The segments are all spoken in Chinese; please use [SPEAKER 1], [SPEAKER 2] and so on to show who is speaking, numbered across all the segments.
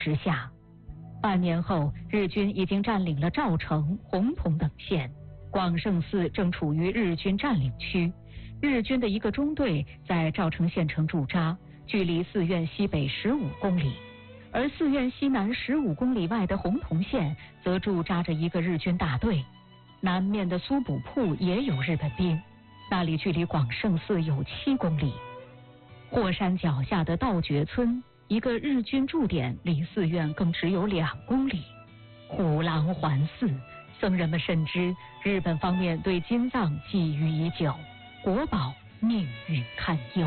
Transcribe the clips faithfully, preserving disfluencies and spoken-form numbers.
[SPEAKER 1] 之下。半年后，日军已经占领了赵城、洪洞等县，广胜寺正处于日军占领区。日军的一个中队在赵城县城驻扎，距离寺院西北十五公里，而寺院西南十五公里外的洪洞县则驻扎着一个日军大队。南面的苏补铺也有日本兵，那里距离广胜寺有七公里。霍山脚下的道觉村，一个日军驻点，离寺院更只有两公里。虎狼环寺，僧人们深知日本方面对金藏觊觎已久，国宝命运堪忧。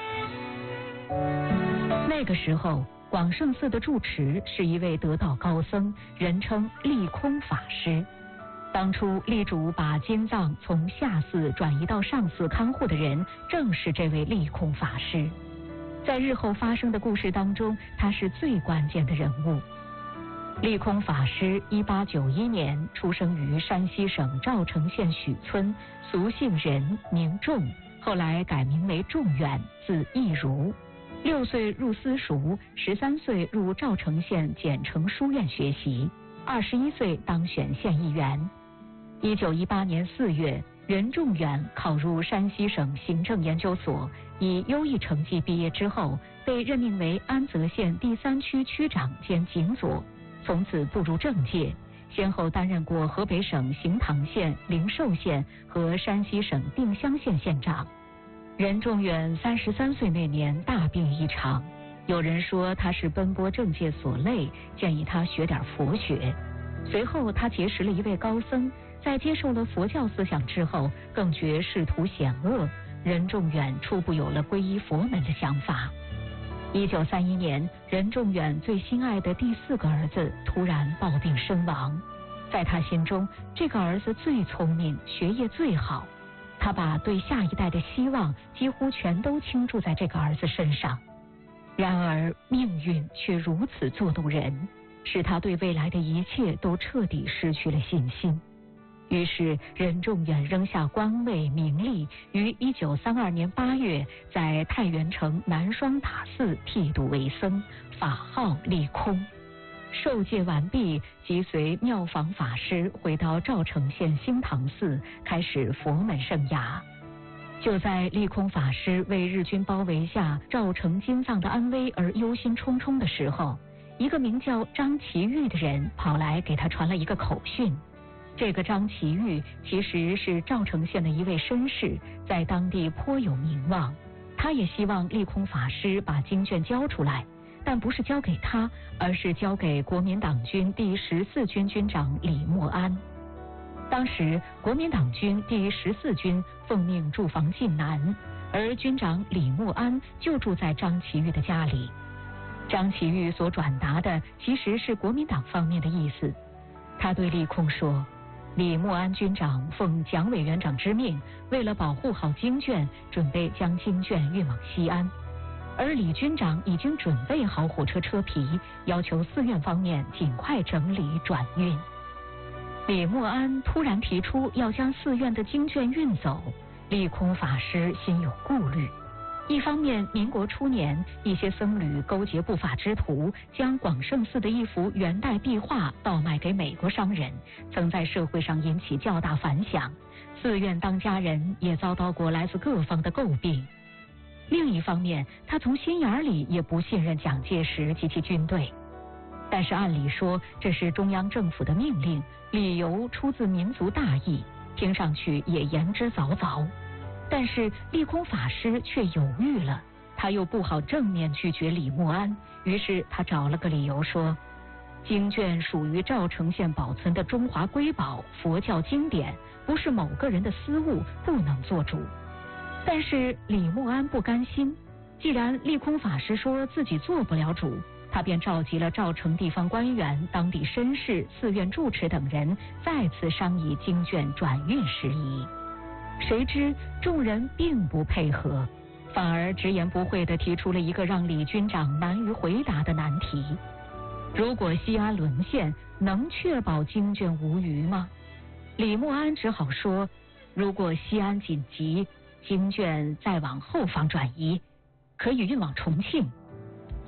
[SPEAKER 1] 那个时候，广胜寺的住持是一位得道高僧，人称利空法师。当初力主把金藏从下寺转移到上寺看护的人，正是这位利空法师。在日后发生的故事当中，他是最关键的人物。利空法师一八九一年出生于山西省赵城县许村，俗姓任，名仲，后来改名为仲远，字义如。六岁入私塾，十三岁入赵城县简城书院学习，二十一岁当选县议员。一九一八年四月，任仲远考入山西省行政研究所，以优异成绩毕业之后，被任命为安泽县第三区区长兼警佐，从此步入政界，先后担任过河北省行唐县、灵寿县和山西省定襄县县长。任仲远三十三岁那年大病一场，有人说他是奔波政界所累，建议他学点佛学。随后他结识了一位高僧，在接受了佛教思想之后，更觉仕途险恶，任仲远初步有了皈依佛门的想法。一九三一年，任仲远最心爱的第四个儿子突然暴病身亡，在他心中，这个儿子最聪明，学业最好，他把对下一代的希望几乎全都倾注在这个儿子身上。然而命运却如此作弄人，使他对未来的一切都彻底失去了信心。于是任仲远扔下官位名利，于一九三二年八月在太原城南双塔寺剃度为僧，法号利空。受戒完毕，即随妙法法师回到赵城县兴唐寺，开始佛门生涯。就在利空法师为日军包围下赵城金藏的安危而忧心忡忡的时候，一个名叫张其玉的人跑来给他传了一个口讯。这个张其玉其实是赵城县的一位绅士，在当地颇有名望。他也希望利空法师把经卷交出来，但不是交给他，而是交给国民党军第十四军军长李默安。当时国民党军第十四军奉命驻防晋南，而军长李默安就住在张其玉的家里。张其玉所转达的其实是国民党方面的意思。他对利空说，李默安军长奉蒋委员长之命，为了保护好经卷，准备将经卷运往西安，而李军长已经准备好火车车皮，要求寺院方面尽快整理转运。李默安突然提出要将寺院的经卷运走，利空法师心有顾虑。一方面，民国初年，一些僧侣勾结不法之徒，将广胜寺的一幅元代壁画倒卖给美国商人，曾在社会上引起较大反响。寺院当家人也遭到过来自各方的诟病。另一方面，他从心眼里也不信任蒋介石及其军队。但是按理说，这是中央政府的命令，理由出自民族大义，听上去也言之凿凿。但是利空法师却犹豫了，他又不好正面拒绝李默安，于是他找了个理由说，经卷属于赵城县保存的中华瑰宝，佛教经典，不是某个人的私物，不能做主。但是李默安不甘心，既然利空法师说自己做不了主，他便召集了赵城地方官员、当地绅士、寺院住持等人，再次商议经卷转运事宜。谁知众人并不配合，反而直言不讳地提出了一个让李军长难于回答的难题：如果西安沦陷，能确保经卷无虞吗？李默安只好说，如果西安紧急，经卷再往后方转移，可以运往重庆。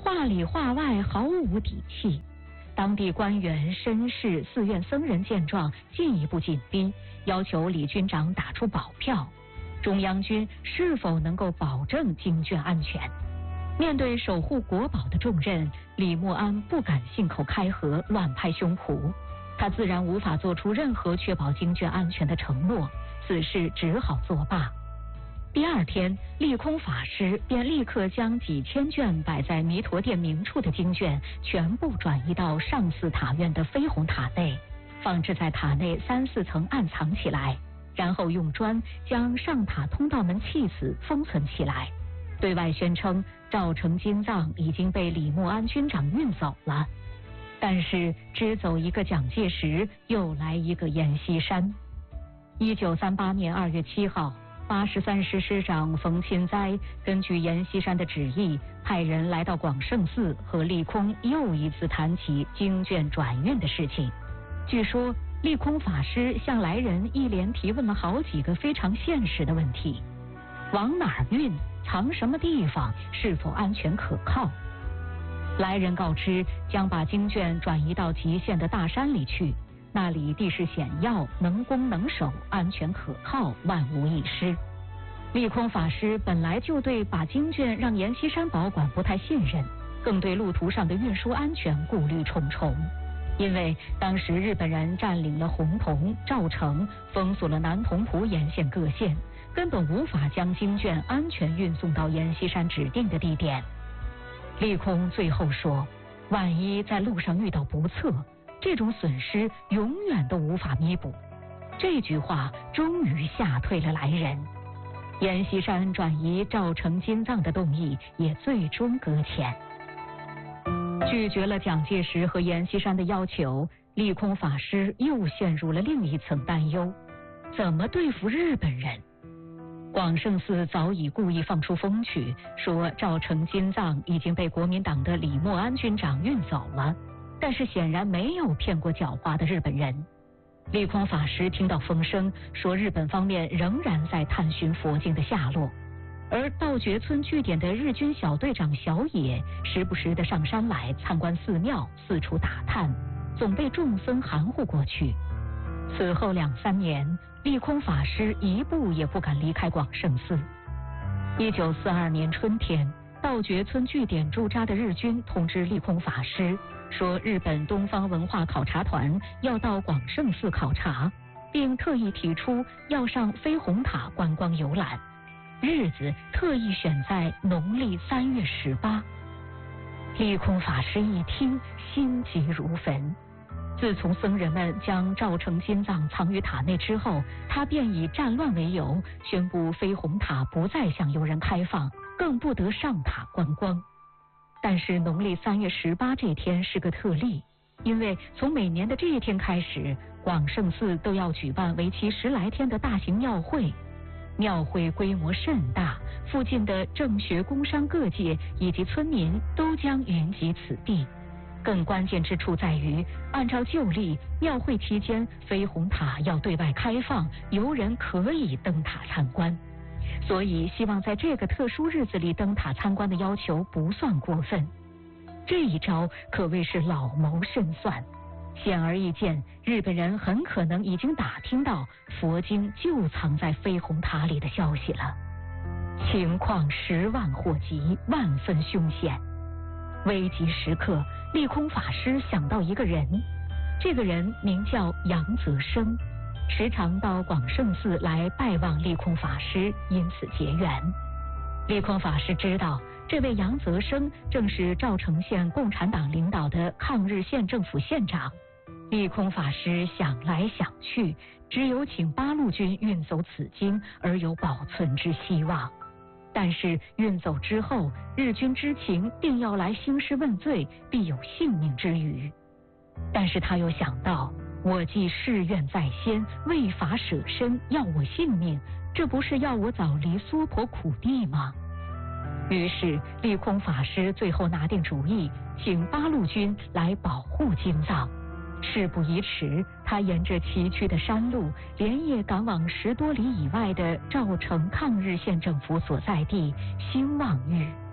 [SPEAKER 1] 话里话外毫无底气。当地官员、绅士、寺院僧人见状，进一步紧逼，要求李军长打出保票，中央军是否能够保证经卷安全。面对守护国宝的重任，李默安不敢信口开河，乱拍胸脯，他自然无法做出任何确保经卷安全的承诺，此事只好作罢。第二天，利空法师便立刻将几千卷摆在弥陀殿明处的经卷全部转移到上寺塔院的飞虹塔内，放置在塔内三四层暗藏起来，然后用砖将上塔通道门弃死封存起来，对外宣称赵成金藏已经被李默安军长运走了。但是只走一个蒋介石，又来一个阎锡山。一九三八年二月七号，八十三师师长冯钦哉根据阎锡山的旨意，派人来到广胜寺和利空又一次谈起经卷转运的事情。据说利空法师向来人一连提问了好几个非常现实的问题：往哪儿运？藏什么地方？是否安全可靠？来人告知，将把经卷转移到极限的大山里去，那里地势险要，能攻能守，安全可靠，万无一失。利空法师本来就对把经卷让阎锡山保管不太信任，更对路途上的运输安全顾虑重重。因为当时日本人占领了洪洞、赵城，封锁了南同蒲沿线各县，根本无法将经卷安全运送到阎锡山指定的地点。利空最后说，万一在路上遇到不测，这种损失永远都无法弥补。这句话终于吓退了来人，阎锡山转移赵成金藏的动议也最终搁浅。拒绝了蒋介石和阎锡山的要求，利空法师又陷入了另一层担忧：怎么对付日本人？广胜寺早已故意放出风曲，说赵成金藏已经被国民党的李默安军长运走了，但是显然没有骗过狡猾的日本人。利空法师听到风声，说日本方面仍然在探寻佛经的下落，而道觉村据点的日军小队长小野时不时的上山来参观寺庙，四处打探，总被众僧含糊过去。此后两三年，利空法师一步也不敢离开广胜寺。一九四二年春天，道觉村据点驻扎的日军通知利空法师，说日本东方文化考察团要到广胜寺考察，并特意提出要上飞虹塔观光游览，日子特意选在农历三月十八。利空法师一听，心急如焚。自从僧人们将赵成金藏藏于塔内之后，他便以战乱为由，宣布飞虹塔不再向游人开放，更不得上塔观光。但是农历三月十八这天是个特例，因为从每年的这一天开始，广胜寺都要举办为期十来天的大型庙会。庙会规模甚大，附近的政学工商各界以及村民都将云集此地。更关键之处在于，按照旧例，庙会期间飞虹塔要对外开放，游人可以登塔参观，所以希望在这个特殊日子里登塔参观的要求不算过分。这一招可谓是老谋深算，显而易见，日本人很可能已经打听到佛经就藏在飞虹塔里的消息了。情况十万火急，万分凶险。危急时刻，利空法师想到一个人，这个人名叫杨泽生，时常到广胜寺来拜望利空法师，因此结缘。利空法师知道这位杨泽生正是赵城县共产党领导的抗日县政府县长。利空法师想来想去，只有请八路军运走此经而有保存之希望。但是运走之后，日军知情定要来兴师问罪，必有性命之虞。但是他又想到，我既誓愿在先，为法舍身，要我性命，这不是要我早离娑婆苦地吗？于是利空法师最后拿定主意，请八路军来保护金藏。事不宜迟，他沿着崎岖的山路，连夜赶往十多里以外的赵城抗日县政府所在地兴旺峪。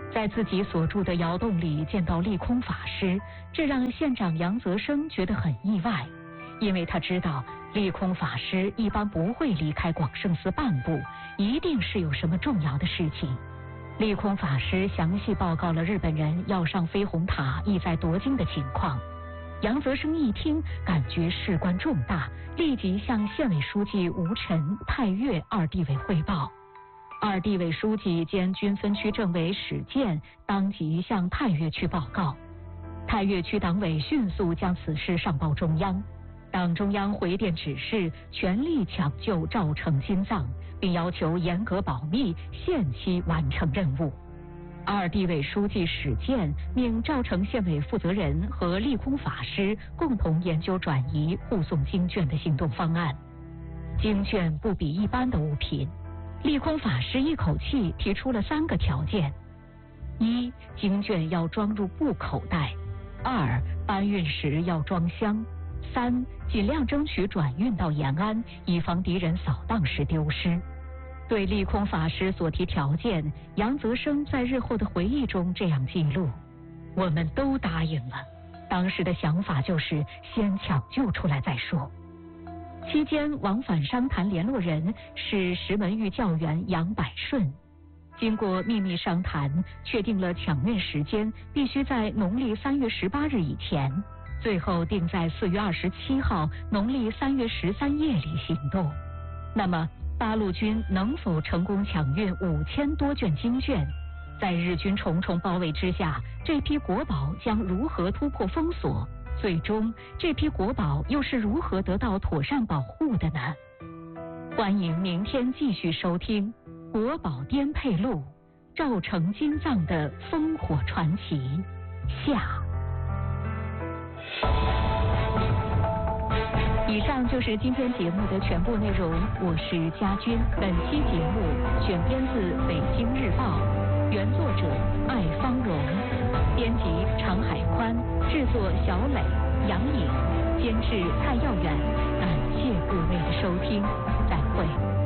[SPEAKER 1] 在自己所住的窑洞里见到利空法师，这让县长杨泽生觉得很意外，因为他知道利空法师一般不会离开广胜寺半步，一定是有什么重要的事情。利空法师详细报告了日本人要上飞鸿塔意在夺京的情况。杨泽生一听，感觉事关重大，立即向县委书记吴晨、太岳二地委汇报。二地委书记兼军分区政委史建当即向太岳区报告，太岳区党委迅速将此事上报中央，党中央回电指示全力抢救赵成金藏，并要求严格保密，限期完成任务。二地委书记史建命赵城县委负责人和利空法师共同研究转移护送经卷的行动方案。经卷不比一般的物品，利空法师一口气提出了三个条件：一、经卷要装入布口袋；二、搬运时要装箱；三、尽量争取转运到延安，以防敌人扫荡时丢失。对利空法师所提条件，杨泽生在日后的回忆中这样记录：我们都答应了，当时的想法就是先抢救出来再说。期间往返商谈联络人是石门峪教员杨百顺，经过秘密商谈，确定了抢运时间必须在农历三月十八日以前，最后定在四月二十七号农历三月十三夜里行动。那么八路军能否成功抢运五千多卷经卷？在日军重重包围之下，这批国宝将如何突破封锁？最终，这批国宝又是如何得到妥善保护的呢？欢迎明天继续收听《国宝颠沛录》赵成金藏的烽火传奇下。以上就是今天节目的全部内容，我是佳君。本期节目选编自《北京日报》，原作者艾芳荣，编辑常海宽，制作小磊、杨颖，监制蔡耀远。感谢各位的收听，再会。